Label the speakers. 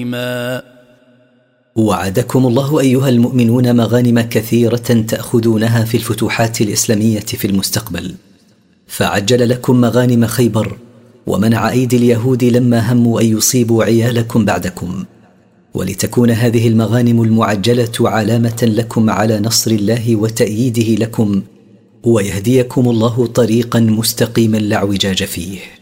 Speaker 1: وعدكم الله أيها المؤمنون مغانم كثيرة تأخذونها في الفتوحات الإسلامية في المستقبل، فعجل لكم مغانم خيبر، ومنع أيدي اليهود لما هموا أن يصيبوا عيالكم بعدكم، ولتكون هذه المغانم المعجلة علامة لكم على نصر الله وتأييده لكم، ويهديكم الله طريقا مستقيما لا اعوجاج فيه.